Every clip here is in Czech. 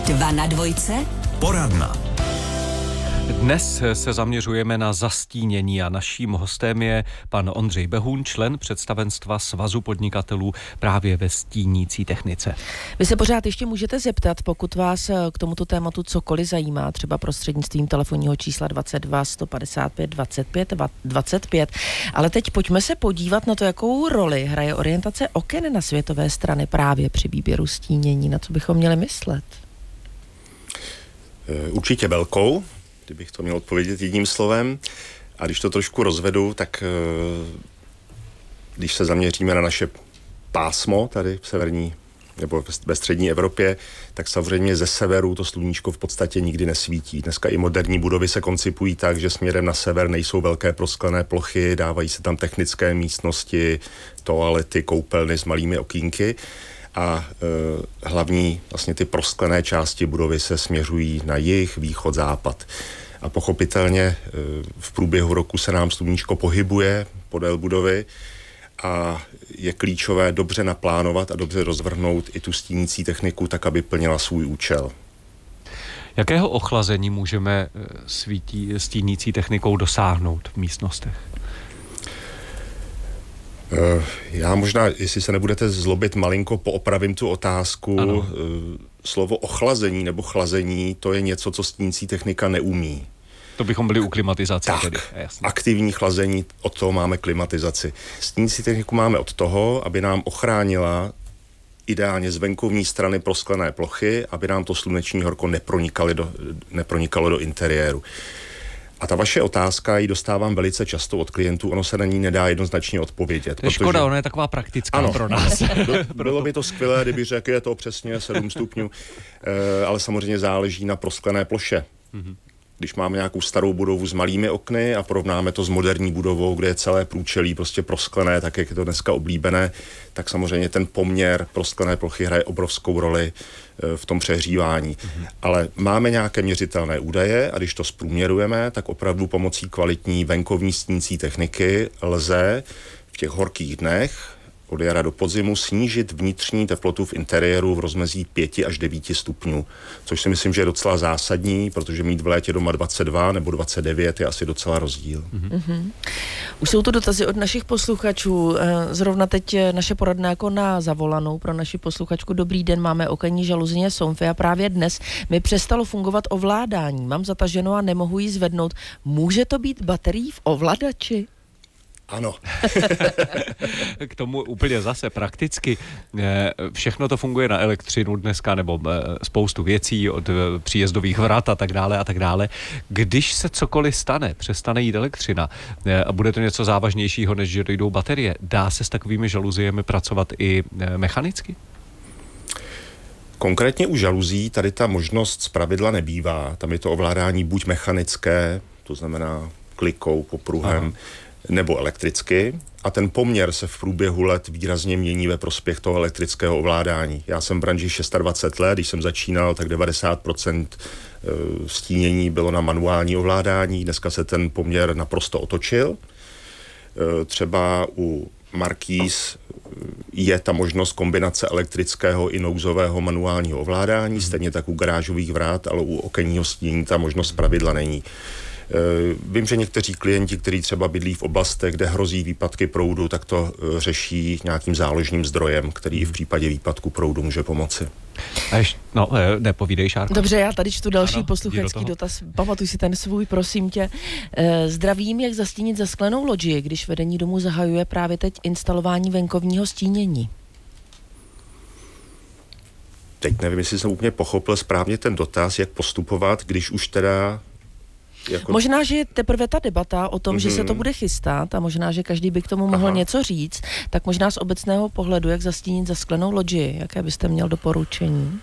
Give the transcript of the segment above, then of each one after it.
2 na dvojce. Poradna. Dnes se zaměřujeme na zastínění a naším hostem je pan Ondřej Behůň, člen představenstva Svazu podnikatelů právě ve stínící technice. Vy se pořád ještě můžete zeptat, pokud vás k tomuto tématu cokoliv zajímá, třeba prostřednictvím telefonního čísla 22 155 25 25. Ale teď pojďme se podívat na to, jakou roli hraje orientace oken na světové strany právě při výběru stínění. Na co bychom měli myslet? Určitě velkou, kdybych to měl odpovědět jedním slovem. A když to trošku rozvedu, tak když se zaměříme na naše pásmo tady v severní nebo ve střední Evropě, tak samozřejmě ze severu to sluníčko v podstatě nikdy nesvítí. Dneska i moderní budovy se koncipují tak, že směrem na sever nejsou velké prosklené plochy, dávají se tam technické místnosti, toalety, koupelny s malými okýnky. A hlavní vlastně ty prosklené části budovy se směřují na jih, východ, západ. A pochopitelně v průběhu roku se nám sluníčko pohybuje podél budovy a je klíčové dobře naplánovat a dobře rozvrhnout i tu stínící techniku tak, aby plnila svůj účel. Jakého ochlazení můžeme stínící technikou dosáhnout v místnostech? Já možná, jestli se nebudete zlobit, malinko poopravím tu otázku. Ano. Slovo ochlazení nebo chlazení, to je něco, co stínící technika neumí. To bychom byli u klimatizace. Tak, tedy. Jasně. Aktivní chlazení, od toho máme klimatizaci. Stínící techniku máme od toho, aby nám ochránila ideálně z venkovní strany prosklené plochy, aby nám to sluneční horko nepronikalo do interiéru. A ta vaše otázka, ji dostávám velice často od klientů, ono se na ní nedá jednoznačně odpovědět. To je škoda, ona je taková praktická pro nás. Bylo by to skvělé, kdyby řekl, je to přesně 7 stupňů, ale samozřejmě záleží na prosklené ploše. Mm-hmm. Když máme nějakou starou budovu s malými okny a porovnáme to s moderní budovou, kde je celé průčelí prostě prosklené, tak jak je to dneska oblíbené, tak samozřejmě ten poměr prosklené plochy hraje obrovskou roli v tom přehřívání. Mm-hmm. Ale máme nějaké měřitelné údaje a když to zprůměrujeme, tak opravdu pomocí kvalitní venkovní stínící techniky lze v těch horkých dnech od jara do podzimu snížit vnitřní teplotu v interiéru v rozmezí 5 až 9 stupňů, což si myslím, že je docela zásadní, protože mít v létě doma 22 nebo 29 je asi docela rozdíl. Mm-hmm. Už jsou tu dotazy od našich posluchačů. Zrovna teď naše poradna jako na zavolanou pro naši posluchačku. Dobrý den, máme okenní žaluzně Somfy a právě dnes mi přestalo fungovat ovládání. Mám zataženo a nemohu ji zvednout. Může to být baterií v ovladači? Ano. K tomu úplně zase prakticky. Všechno to funguje na elektřinu dneska, nebo spoustu věcí od příjezdových vrat a tak dále. Když se cokoliv stane, přestane jít elektřina a bude to něco závažnějšího, než že dojdou baterie, dá se s takovými žaluziemi pracovat i mechanicky? Konkrétně u žaluzí tady ta možnost zpravidla nebývá. Tam je to ovládání buď mechanické, to znamená klikou, popruhem, aha, nebo elektricky a ten poměr se v průběhu let výrazně mění ve prospěch toho elektrického ovládání. Já jsem v branži 26 let, když jsem začínal, tak 90% stínění bylo na manuální ovládání, dneska se ten poměr naprosto otočil. Třeba u markýz je ta možnost kombinace elektrického i nouzového manuálního ovládání, stejně tak u garážových vrát, ale u okenního stínění ta možnost pravidla není. Vím, že někteří klienti, kteří třeba bydlí v oblastech, kde hrozí výpadky proudu, tak to řeší nějakým záložním zdrojem, který v případě výpadku proudu může pomoci. Nepovídej, Šárko. Dobře, já tady čtu další posluchačský dotaz. Pamatuj si ten svůj, prosím tě. Zdravím, jak zastínit zasklenou lodži, když vedení domu zahajuje právě teď instalování venkovního stínění? Teď nevím, jestli jsem úplně pochopil správně ten dotaz, jak postupovat, když už teda Možná, že je teprve ta debata o tom, že se to bude chystat a možná, že každý by k tomu mohl něco říct, tak možná z obecného pohledu, jak zastínit zasklenou lodži, jaké byste měl doporučení?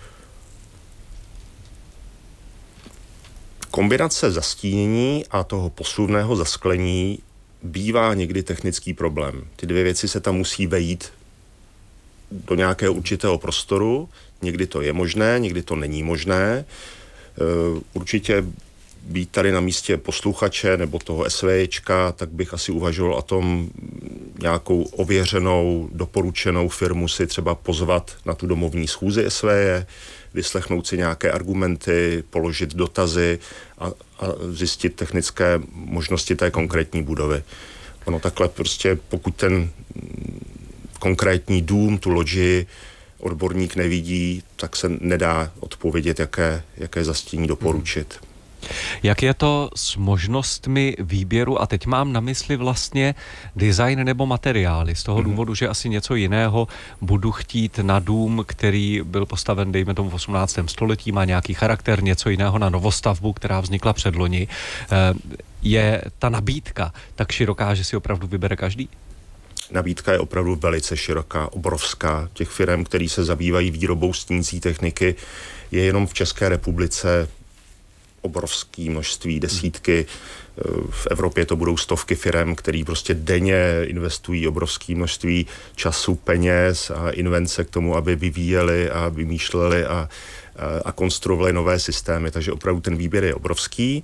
Kombinace zastínění a toho posuvného zasklení bývá někdy technický problém. Ty dvě věci se tam musí vejít do nějakého určitého prostoru, někdy to je možné, někdy to není možné. Určitě být tady na místě posluchače nebo toho SVJčka, tak bych asi uvažoval o tom nějakou ověřenou, doporučenou firmu si třeba pozvat na tu domovní schůzi SVJ, vyslechnout si nějaké argumenty, položit dotazy a zjistit technické možnosti té konkrétní budovy. Ono takhle prostě, pokud ten konkrétní dům, tu lodži odborník nevidí, tak se nedá odpovědět, jaké zastínění doporučit. Jak je to s možnostmi výběru, a teď mám na mysli vlastně design nebo materiály, z toho důvodu, že asi něco jiného budu chtít na dům, který byl postaven, dejme tomu v 18. století, má nějaký charakter, něco jiného na novostavbu, která vznikla předloni. Je ta nabídka tak široká, že si opravdu vybere každý? Nabídka je opravdu velice široká, obrovská. Těch firm, které se zabývají výrobou stínící techniky, je jenom v České republice obrovské množství, desítky. V Evropě to budou stovky firem, které prostě denně investují obrovské množství času, peněz a invence k tomu, aby vyvíjeli a vymýšleli a konstruovali nové systémy. Takže opravdu ten výběr je obrovský.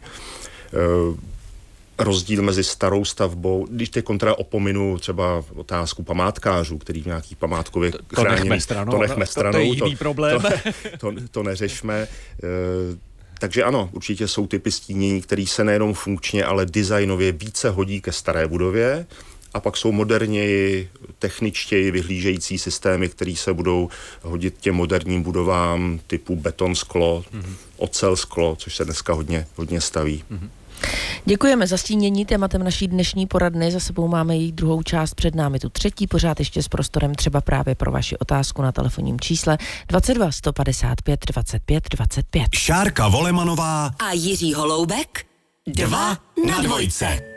Rozdíl mezi starou stavbou, když teď kontra opominu třeba otázku památkářů, který v nějakých památkově chráněný... To nechme stranou. To je jiný problém. To neřešme. Takže ano, určitě jsou typy stínění, které se nejenom funkčně, ale designově více hodí ke staré budově. A pak jsou moderněji, techničtěji vyhlížející systémy, které se budou hodit těm moderním budovám typu beton, sklo, ocel, sklo, což se dneska hodně staví. Děkujeme za stínění tématem naší dnešní poradny. Za sebou máme její druhou část, před námi tu třetí, pořád ještě s prostorem třeba právě pro vaši otázku na telefonním čísle 22 155 25 25. Šárka Volemanová a Jiří Holoubek 2 na dvojce.